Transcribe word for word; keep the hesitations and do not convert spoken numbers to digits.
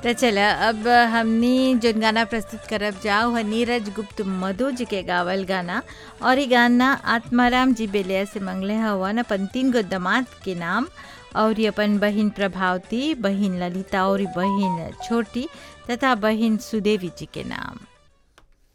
तो चला अब हमनी जोन गाना प्रस्तुत करब जाओ है नीरज गुप्त मधु जी के गावल गाना। और ये गाना आत्माराम जी बेलिया से मंगले हवन अपन तीन गो दामाद के नाम और ये अपन बहिन प्रभावती, बहिन ललिता और बहिन छोटी तथा बहिन सुदेवी जी के नाम।